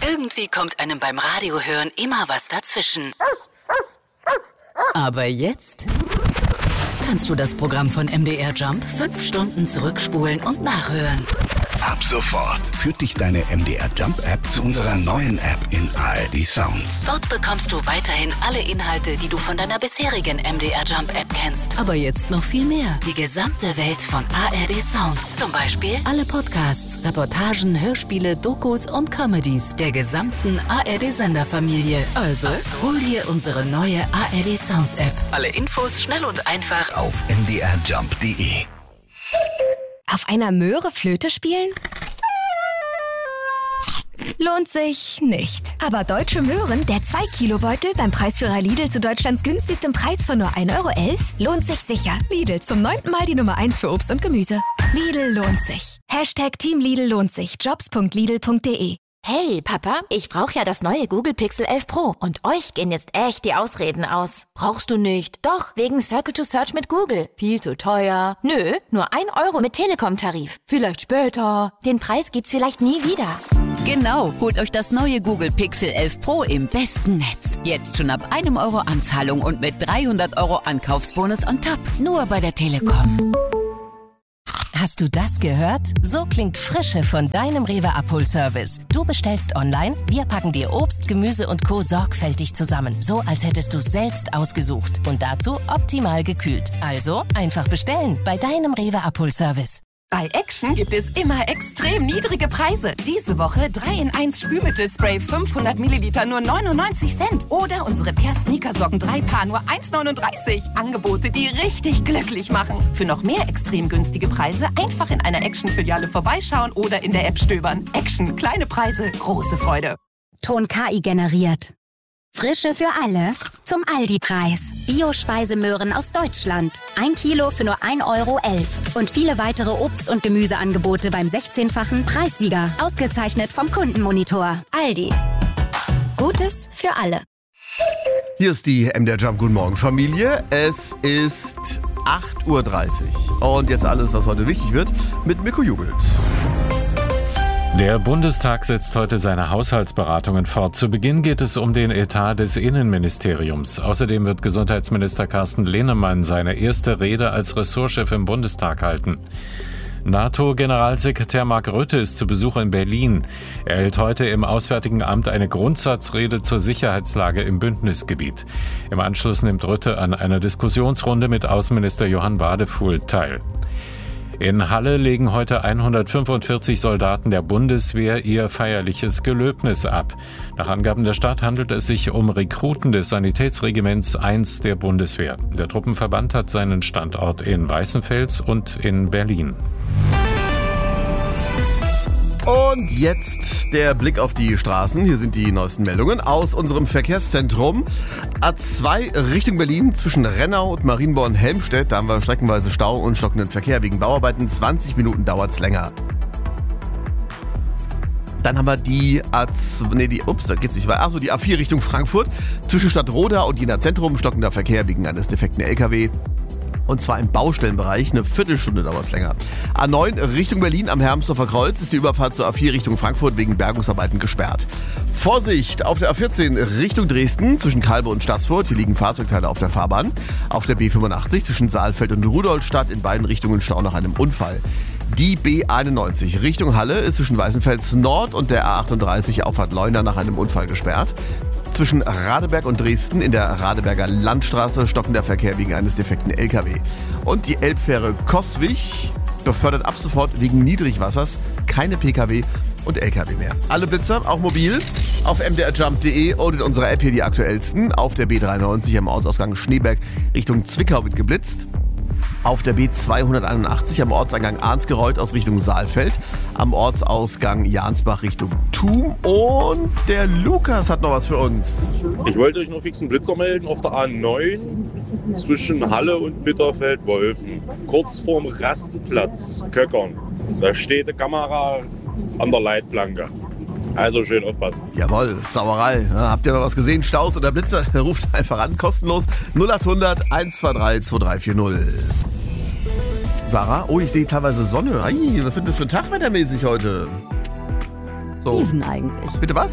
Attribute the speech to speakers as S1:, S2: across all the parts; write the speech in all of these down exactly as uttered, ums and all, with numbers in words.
S1: Irgendwie kommt einem beim Radiohören immer was dazwischen. Aber jetzt kannst du das Programm von M D R Jump fünf Stunden zurückspulen und nachhören.
S2: Ab sofort führt dich deine M D R Jump App zu unserer neuen App in A R D Sounds.
S1: Dort bekommst du weiterhin alle Inhalte, die du von deiner bisherigen M D R Jump App kennst. Aber jetzt noch viel mehr. Die gesamte Welt von A R D Sounds. Zum Beispiel alle Podcasts, Reportagen, Hörspiele, Dokus und Comedies der gesamten A R D-Senderfamilie. Also, hol dir unsere neue A R D Sounds App. Alle Infos schnell und einfach
S2: Auf m d r jump punkt d e.
S3: Auf einer Möhre Flöte spielen? Lohnt sich nicht. Aber Deutsche Möhren, der zwei Kilo Beutel beim Preisführer Lidl zu Deutschlands günstigstem Preis von nur ein Euro elf, lohnt sich sicher. Lidl, zum neunten Mal die Nummer eins für Obst und Gemüse. Lidl lohnt sich. Hashtag Team Lidl lohnt sich. jobs punkt lidl punkt d e.
S4: Hey, Papa, ich brauche ja das neue Google Pixel elf Pro und euch gehen jetzt echt die Ausreden aus. Brauchst du nicht? Doch, wegen Circle to Search mit Google. Viel zu teuer. Nö, nur ein Euro mit Telekom-Tarif. Vielleicht später. Den Preis gibt's vielleicht nie wieder.
S5: Genau, holt euch das neue Google Pixel elf Pro im besten Netz. Jetzt schon ab einem Euro Anzahlung und mit dreihundert Euro Ankaufsbonus on top. Nur bei der Telekom.
S6: Hast du das gehört? So klingt Frische von deinem Rewe Abholservice. Du bestellst online, wir packen dir Obst, Gemüse und Co. sorgfältig zusammen. So, als hättest du selbst ausgesucht. Und dazu optimal gekühlt. Also einfach bestellen bei deinem Rewe Abholservice.
S7: Bei Action gibt es immer extrem niedrige Preise. Diese Woche drei in eins Spülmittelspray fünfhundert Milliliter nur neunundneunzig Cent. Oder unsere Per Sneakersocken drei Paar nur eins neununddreißig. Angebote, die richtig glücklich machen. Für noch mehr extrem günstige Preise einfach in einer Action-Filiale vorbeischauen oder in der App stöbern. Action, kleine Preise, große Freude.
S8: Ton K I generiert. Frische für alle zum Aldi-Preis. Bio-Speisemöhren aus Deutschland. Ein Kilo für nur ein Euro elf. Und viele weitere Obst- und Gemüseangebote beim sechzehnfachen Preissieger. Ausgezeichnet vom Kundenmonitor. Aldi. Gutes für alle.
S9: Hier ist die M D R Jump Guten Morgen Familie. Es ist acht Uhr dreißig. Und jetzt alles, was heute wichtig wird, mit Mirko Jubelt.
S10: Der Bundestag setzt heute seine Haushaltsberatungen fort. Zu Beginn geht es um den Etat des Innenministeriums. Außerdem wird Gesundheitsminister Carsten Linnemann seine erste Rede als Ressortchef im Bundestag halten. NATO-Generalsekretär Mark Rutte ist zu Besuch in Berlin. Er hält heute im Auswärtigen Amt eine Grundsatzrede zur Sicherheitslage im Bündnisgebiet. Im Anschluss nimmt Rutte an einer Diskussionsrunde mit Außenminister Johann Wadefuhl teil. In Halle legen heute hundertfünfundvierzig Soldaten der Bundeswehr ihr feierliches Gelöbnis ab. Nach Angaben der Stadt handelt es sich um Rekruten des Sanitätsregiments eins der Bundeswehr. Der Truppenverband hat seinen Standort in Weißenfels und in Berlin.
S9: Und jetzt der Blick auf die Straßen. Hier sind die neuesten Meldungen aus unserem Verkehrszentrum. A zwei Richtung Berlin zwischen Rennau und Marienborn-Helmstedt. Da haben wir streckenweise Stau und stockenden Verkehr wegen Bauarbeiten. zwanzig Minuten dauert es länger. Dann haben wir die A zwei, nee, die, ups, da geht's nicht weiter. Achso, die A vier Richtung Frankfurt. Zwischen Stadtroda und Jena Zentrum stockender Verkehr wegen eines defekten L K W. Und zwar im Baustellenbereich. Eine Viertelstunde dauert es länger. A neun Richtung Berlin am Hermsdorfer Kreuz ist die Überfahrt zur A vier Richtung Frankfurt wegen Bergungsarbeiten gesperrt. Vorsicht! Auf der A vierzehn Richtung Dresden zwischen Kalbe und Stassfurt. Hier liegen Fahrzeugteile auf der Fahrbahn. Auf der B fünfundachtzig zwischen Saalfeld und Rudolstadt in beiden Richtungen Stau nach einem Unfall. Die B einundneunzig Richtung Halle ist zwischen Weißenfels Nord und der A achtunddreißig Auffahrt Leuna nach einem Unfall gesperrt. Zwischen Radeberg und Dresden in der Radeberger Landstraße stockender Verkehr wegen eines defekten L K W. Und die Elbfähre Coswig befördert ab sofort wegen Niedrigwassers keine P K W und L K W mehr. Alle Blitzer, auch mobil, auf m d r jump punkt d e und in unserer App hier die aktuellsten. Auf der B dreiundneunzig am Ortsausgang Schneeberg Richtung Zwickau wird geblitzt. Auf der B zweihunderteinundachtzig am Ortseingang Arnsgereuth aus Richtung Saalfeld, am Ortsausgang Jansbach Richtung Thum und der Lukas hat noch was für uns.
S11: Ich wollte euch noch fix einen Blitzer melden auf der A neun zwischen Halle und Bitterfeld-Wolfen, kurz vorm Rastplatz Köckern. Da steht die Kamera an der Leitplanke. Also schön aufpassen.
S9: Jawohl, Sauerei. Ja, habt ihr noch was gesehen? Staus oder Blitzer? Ruft einfach an, kostenlos null achthundert eins zwei drei zwei drei vier null. Sarah, oh, ich sehe teilweise Sonne. Ei, was wird das für ein Tag wettermäßig heute? So.
S12: Diesen eigentlich.
S9: Bitte was?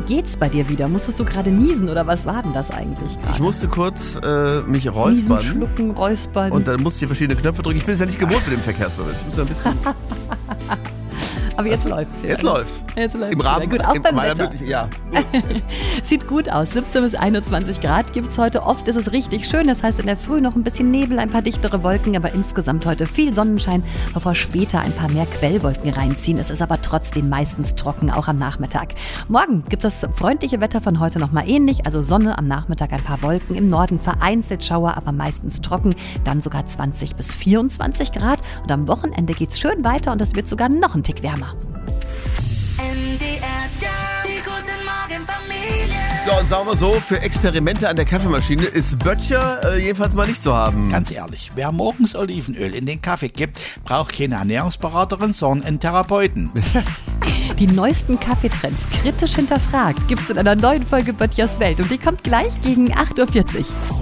S12: Geht's bei dir wieder? Musstest du gerade niesen oder was war denn das eigentlich gerade?
S9: Ich musste kurz äh, mich räuspern.
S12: Niesen, schlucken, räuspern.
S9: Und dann musste ich verschiedene Knöpfe drücken. Ich bin jetzt ja nicht gewohnt mit dem Verkehrsservice. Ich muss ja ein bisschen...
S12: Aber jetzt läuft's.
S9: Jetzt läuft.
S12: Jetzt läuft's.
S9: Im Rahmen
S12: gut, auch
S9: im,
S12: beim
S9: meiner
S12: Wetter.
S9: möglichen, ja.
S12: Sieht gut aus. siebzehn bis einundzwanzig Grad gibt's heute. Oft ist es richtig schön. Das heißt in der Früh noch ein bisschen Nebel, ein paar dichtere Wolken, aber insgesamt heute viel Sonnenschein, bevor später ein paar mehr Quellwolken reinziehen. Es ist aber trotzdem meistens trocken, auch am Nachmittag. Morgen gibt es das freundliche Wetter von heute noch mal ähnlich. Also Sonne, am Nachmittag ein paar Wolken. Im Norden vereinzelt Schauer, aber meistens trocken. Dann sogar zwanzig bis vierundzwanzig Grad. Und am Wochenende geht's schön weiter und es wird sogar noch ein Tick wärmer.
S1: M D R Jump, die guten Morgen Familie.
S9: Ja, und sagen wir so, für Experimente an der Kaffeemaschine ist Böttcher äh, jedenfalls mal nicht zu haben.
S13: Ganz ehrlich, wer morgens Olivenöl in den Kaffee gibt, braucht keine Ernährungsberaterin, sondern einen Therapeuten.
S12: Die neuesten Kaffeetrends kritisch hinterfragt gibt's in einer neuen Folge Böttchers Welt und die kommt gleich gegen acht Uhr vierzig.